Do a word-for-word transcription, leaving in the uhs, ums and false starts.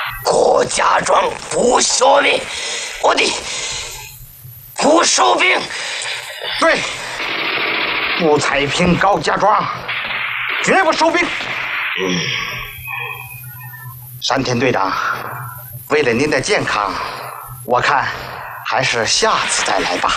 郭家庄不说明我的不收兵。 对，顾彩萍、高家庄绝不收兵。嗯，山田队长，为了您的健康，我看还是下次再来吧。